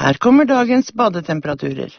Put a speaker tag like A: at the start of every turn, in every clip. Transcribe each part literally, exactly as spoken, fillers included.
A: Her kommer dagens badetemperaturer.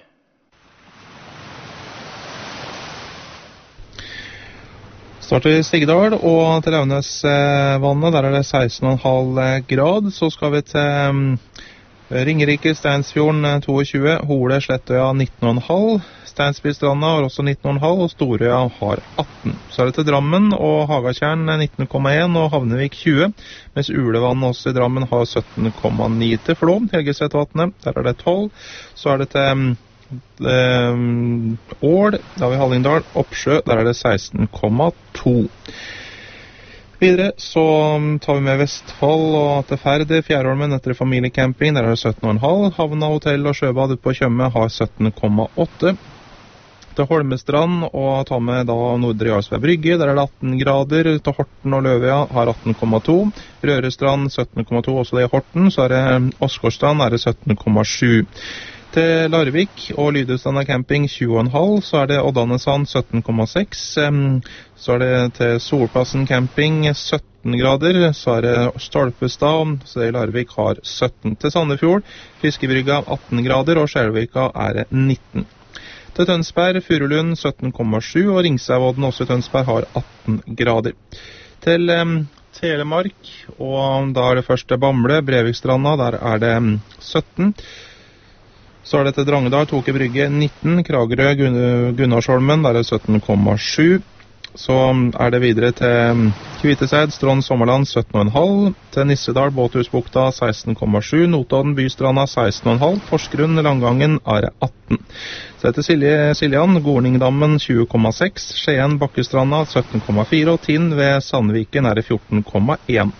B: Starter i Stigdal, og til Launesvannet, der er det seksten komma fem grad. Så skal vi til Ringerike, Steinsfjorden tjueto, Hole, Slettøya nitten komma fem, Steinsbystranda har også nitten komma fem, og Storøya har atten. Så er det til Drammen og Hagatjern nitten komma en, og Havnevik tjue, mens Ulevann også i Drammen har sytten komma ni. Til Flå, Helgesetvatnet, der er det tolv. Så er det til Um, Ål, da har vi Hallingdal, Oppsjø, der er det seksten komma to. Videre så tar vi med Vestfold og til Færde, Fjærholmen etter familiecamping, der er det sytten komma fem. Havna, hotell og sjøbad ute på Tjøme har sytten komma åtte. Til Holmestrand og ta med da Nordre Jarlsberg Brygge, der er det atten grader. Til Horten og Løvøya har atten komma to. Rørestrand sytten komma to, også det i Horten. Så er det Åsgårdstrand, er det sytten komma sju. Til Larvik og Lydøstranda camping tjue komma fem, så er det Oddanesand sytten komma seks, så er det til Solplassen camping sytten grader, så er det Stolpestad, så det i Larvik har sytten. Til Sandefjord, Fiskebrygga atten grader, og Skjelvika er det nitten. Til Tønsberg, Furulund sytten komma sju, og Ringsauvodden også i Tønsberg har atten grader. Til um, Telemark, og da er det første Bamble, Brevikstranda, der er det um, sytten. Så er det til Drangedal, Toke Brygge nitten, Kragerø, Gun- Gunnarsholmen, der er det sytten komma sju. Så er det videre til Kviteseid, Strand, Sommerland sytten komma fem. Til Nissedal, Båthusbukta seksten komma sju. Notodden, Bystranda seksten komma fem. Porsgrunn, Langangen er atten. Så er det til Silje, Siljan, Gorningdammen tjue komma seks. Skien, Bakkestranda sytten komma fire. Og Tinn ved Sandviken er det fjorten komma en.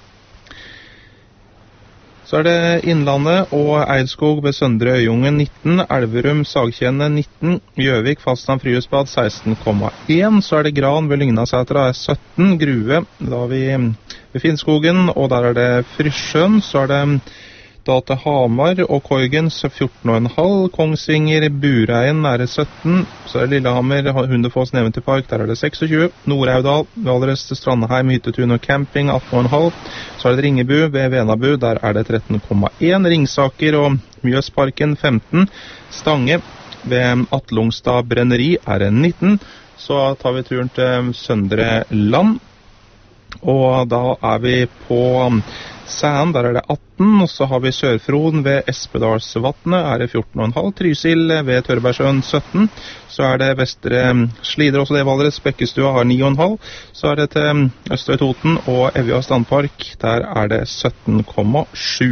B: Så er det Innlandet og Eidskog ved Søndre Øyungen nitten, Elverum, Sagkjenne nitten, Gjøvik, Fastland, Fryhusbad seksten komma en, så er det Gran ved Lygnasætra er sytten, Grue, da er vi ved Finnskogen, og der er det Frysjøen, så er det da til Hamar og Korgen fjorten komma fem, Kongsvinger, Bureien er det sytten, så er det Lillehammer, Hundefoss, Neventypark, der er det seksogtjue, Nord-Audal, Valdres, Strandheim, Hyttetun og camping atten komma fem, så er det Ringebu ved Venabu, der er det tretten komma en, Ringsaker og Mjøsparken femten, Stange ved Atlungstad Brenneri er det nitten, så tar vi turen til Søndre Land, og da er vi på Sæen, der er det atten, og så har vi Sørfroden ved Espedalsvatnet, er det fjorten komma fem, Trysil ved Tørbergsjøen sytten, så er det Vestre Slidre, også det Valdres, Bekkestua har ni komma fem, så er det til Østøy Toten og Evja Strandpark, der er det sytten komma sju.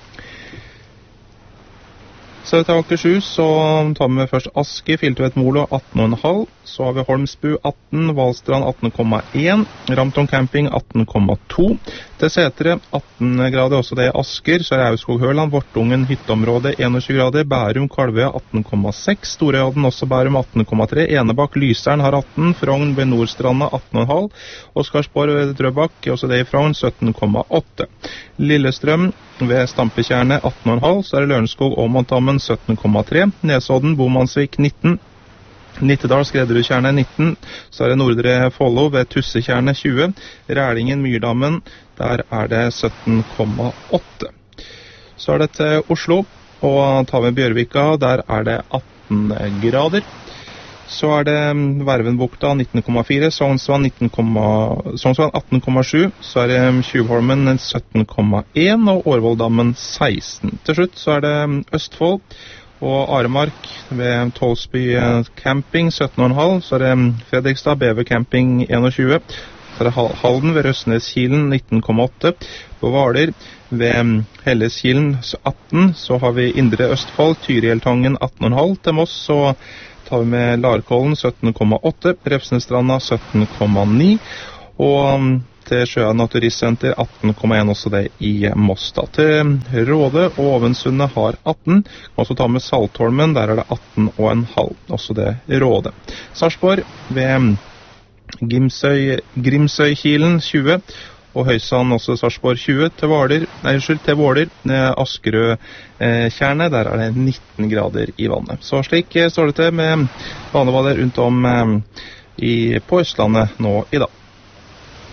B: Så til Akershus, så tar vi med først Aske, Filtvet Molo atten komma fem, så har vi Holmsbu atten, Valstrand atten komma en, Ramton Camping atten komma to, til Setre atten grader, også det i Asker, så er det Auskog Hørland, Vortungen, Hytteområdet enogtjue grader, Bærum, Kalvøya atten komma seks, Storøyodden også Bærum atten komma tre, Enebakk, Lyseren har atten, Frogn ved Nordstranda atten komma fem, Oskarsborg ved Drøbak, også det i Frogn sytten komma åtte, Lillestrøm ved Stampekjerne atten komma fem, så er det Lørenskog og Montammen sytten komma tre, Nesodden, Bomansvik nitten, Nittedal, Skredderudtjerne nitten, så er det Nordre Follo ved Tussetjerne tjue, Rælingen, Myrdammen, der er det sytten komma åtte. Så er det til Oslo, og tar vi Bjørvika, der er det atten grader. Så er det Vervenbukta nitten komma fire, Sognsvann atten komma sju, så er det Tjuvholmen sytten komma en og Årvolddammen seksten. Til slutt så er det Østfold og Aremark ved Tolsby camping sytten komma fem, så er det Fredrikstad, Beve camping enogtjue, så er det Halden ved Røsneskilen nitten komma åtte, på Hvaler ved Helleskilen atten, så har vi Indre Østfold, Tyrieltangen atten komma fem, til Moss så tar vi med Larkollen sytten komma åtte, Refsnestranda sytten komma ni, og til Sjøa Turistsenter atten komma en, også det i Moss. Da. Til Råde og Ovensundet har atten, kan også ta med Saltholmen, der er det atten komma fem, også det Råde. Sarpsborg ved Grimsøy, Grimsøykilen tjue, og Høysand også Sarpsborg tjue, til Hvaler, nei, unnskyld, til Våler, Askerød eh, Tjerne, der er det nitten grader i vannet. Så slik eh, står det til med vanebader rundt om eh, i, på Østlandet nå i dag.